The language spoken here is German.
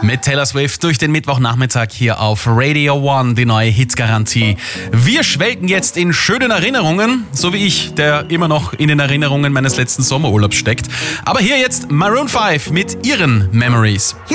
Mit Taylor Swift durch den Mittwochnachmittag hier auf Radio One, die neue Hitgarantie. Wir schwelgen jetzt in schönen Erinnerungen, so wie ich, der immer noch in den Erinnerungen meines letzten Sommerurlaubs steckt. Aber hier jetzt Maroon 5 mit ihren Memories.